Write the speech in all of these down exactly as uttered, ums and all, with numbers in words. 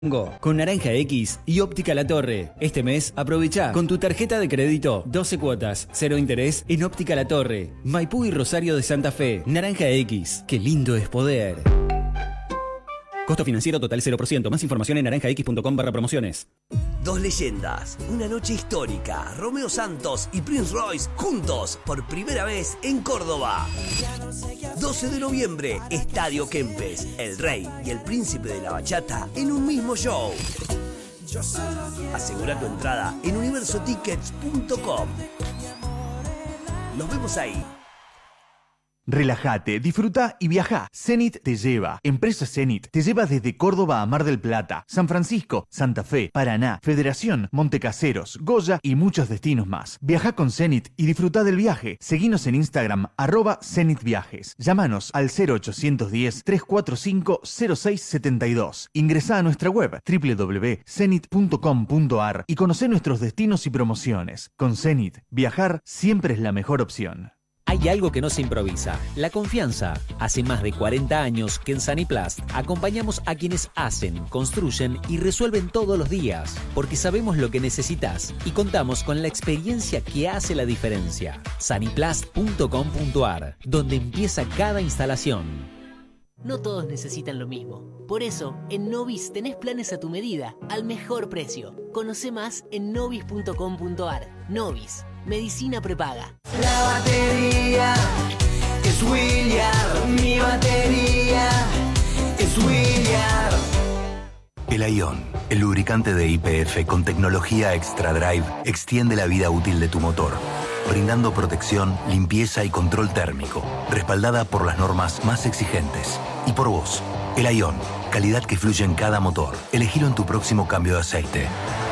Con Naranja X y Óptica La Torre. Este mes aprovecha con tu tarjeta de crédito doce cuotas, cero interés en Óptica La Torre, Maipú y Rosario de Santa Fe. Naranja X, qué lindo es poder. Costo financiero total cero por ciento. Más información en naranjax.com barra promociones. Dos leyendas, una noche histórica. Romeo Santos y Prince Royce juntos por primera vez en Córdoba. doce de noviembre, Estadio Kempes. El Rey y el Príncipe de la Bachata en un mismo show. Asegura tu entrada en universo tickets punto com. Nos vemos ahí. Relájate, disfruta y viaja. Zenit te lleva. Empresa Zenit te lleva desde Córdoba a Mar del Plata, San Francisco, Santa Fe, Paraná, Federación, Montecaseros, Goya y muchos destinos más. Viaja con Zenit y disfruta del viaje. Seguinos en Instagram, arroba Zenit Viajes. Llámanos al cero ochocientos diez, trescientos cuarenta y cinco, cero seis setenta y dos. Ingresá a nuestra web doble u doble u doble u punto zenit punto com punto a r y conocé nuestros destinos y promociones. Con Zenit, viajar siempre es la mejor opción. Hay algo que no se improvisa, la confianza. Hace más de cuarenta años que en Saniplast acompañamos a quienes hacen, construyen y resuelven todos los días, porque sabemos lo que necesitas y contamos con la experiencia que hace la diferencia. Saniplast punto com punto a r, donde empieza cada instalación. No todos necesitan lo mismo. Por eso, en Novis tenés planes a tu medida, al mejor precio. Conoce más en novis punto com punto a r. Novis, medicina prepaga. La batería es William, mi batería es William. El Ion, el lubricante de Y P F con tecnología Extra Drive, extiende la vida útil de tu motor, brindando protección, limpieza y control térmico, respaldada por las normas más exigentes. Y por vos, el Ion, calidad que fluye en cada motor. Elegilo en tu próximo cambio de aceite.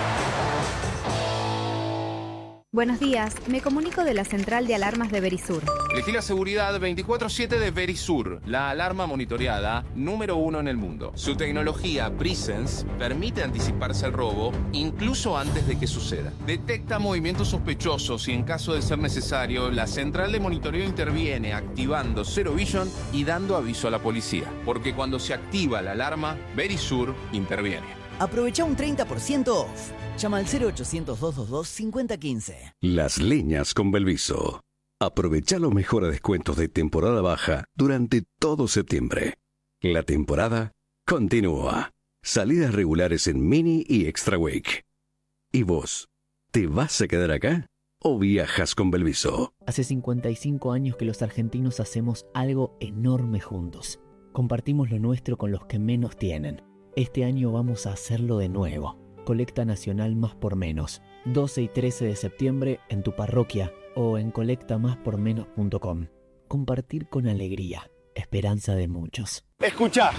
Buenos días, me comunico de la central de alarmas de Verisur. Elegí la seguridad veinticuatro siete de Verisur, la alarma monitoreada número uno en el mundo. Su tecnología Presence permite anticiparse al robo incluso antes de que suceda. Detecta movimientos sospechosos y en caso de ser necesario, la central de monitoreo interviene activando Zero Vision y dando aviso a la policía. Porque cuando se activa la alarma, Verisur interviene. Aprovecha un treinta por ciento off. Llama al cero ochocientos, doscientos veintidós, cincuenta quince. Las leñas con Belviso. Aprovecha los mejores descuentos de temporada baja durante todo septiembre. La temporada continúa. Salidas regulares en Mini y Extra Week. ¿Y vos? ¿Te vas a quedar acá o viajas con Belviso? Hace cincuenta y cinco años que los argentinos hacemos algo enorme juntos. Compartimos lo nuestro con los que menos tienen. Este año vamos a hacerlo de nuevo. Colecta Nacional Más por Menos. doce y trece de septiembre en tu parroquia o en colecta más por menos punto com. Compartir con alegría. Esperanza de muchos. Escuchá.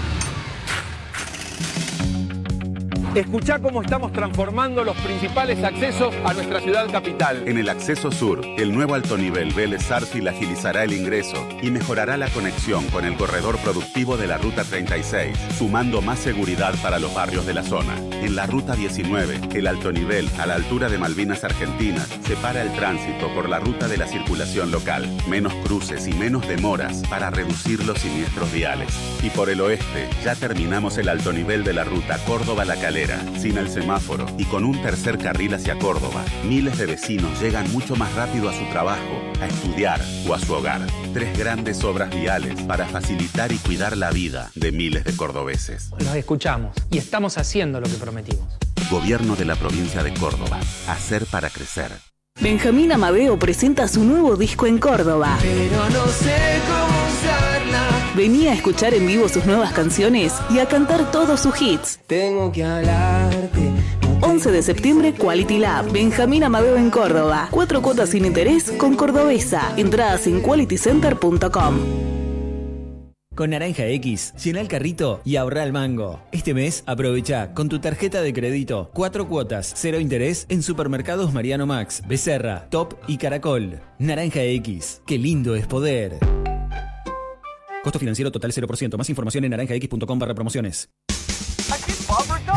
Escuchá cómo estamos transformando los principales accesos a nuestra ciudad capital. En el acceso sur, el nuevo alto nivel Vélez Sarsfield agilizará el ingreso y mejorará la conexión con el corredor productivo de la Ruta treinta y seis, sumando más seguridad para los barrios de la zona. En la Ruta diecinueve, el alto nivel, a la altura de Malvinas Argentinas, separa el tránsito por la ruta de la circulación local. Menos cruces y menos demoras para reducir los siniestros viales. Y por el oeste, ya terminamos el alto nivel de la Ruta Córdoba-La Calera, sin el semáforo y con un tercer carril hacia Córdoba. Miles de vecinos llegan mucho más rápido a su trabajo, a estudiar o a su hogar. Tres grandes obras viales para facilitar y cuidar la vida de miles de cordobeses. Los escuchamos y estamos haciendo lo que prometimos. Gobierno de la provincia de Córdoba. Hacer para crecer. Benjamín Amadeo presenta su nuevo disco en Córdoba. Pero no sé cómo usarla. Vení a escuchar en vivo sus nuevas canciones y a cantar todos sus hits. Tengo que hablarte. once de septiembre, Quality Lab. Benjamín Amadeo en Córdoba. Cuatro cuotas sin interés con Cordobesa. Entradas en quality center punto com. Con Naranja X, llena el carrito y ahorra el mango. Este mes, aprovecha con tu tarjeta de crédito cuatro cuotas, cero interés en supermercados Mariano Max, Becerra, Top y Caracol. Naranja X, qué lindo es poder. Costo financiero total cero por ciento. Más información en naranjax punto com barra promociones.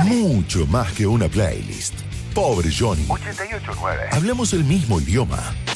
Mucho más que una playlist. Pobre Johnny. ochenta y ocho nueve. Hablamos el mismo idioma.